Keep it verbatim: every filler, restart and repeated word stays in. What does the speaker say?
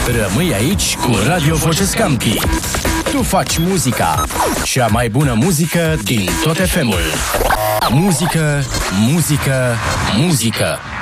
Rămâi aici cu Radio Voce Scampi. Tu faci muzica. Cea mai bună muzică din tot F M-ul. Muzică, muzică, muzică.